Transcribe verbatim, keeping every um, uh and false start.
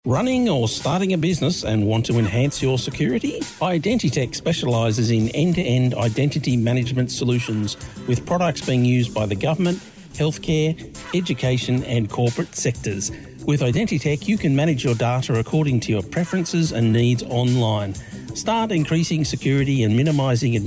Running or starting a business and want to enhance your security? Identitech specialises in end-to-end identity management solutions with products being used by the government, healthcare, education and corporate sectors. With Identitech, you can manage your data according to your preferences and needs online. Start increasing security and minimising